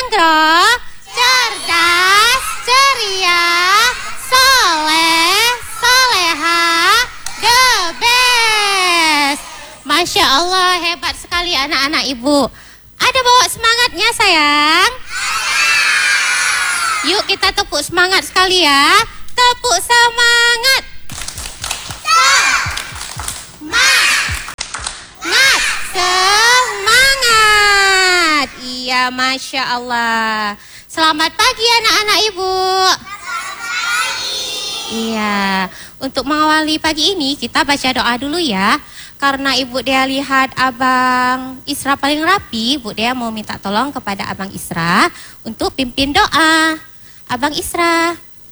Chandra, cerdas, ceria, soleh, soleha, the best. Masya Allah, hebat sekali anak-anak ibu. Ada bawa semangatnya sayang? Yuk kita tepuk semangat sekali ya. Tepuk semangat. Semangat. Iya, Masya Allah. Selamat pagi anak-anak ibu. Selamat pagi. Iya, untuk mengawali pagi ini kita baca doa dulu ya. Karena Ibu Dea lihat Abang Isra paling rapi, Ibu Dea mau minta tolong kepada Abang Isra untuk pimpin doa. Abang Isra.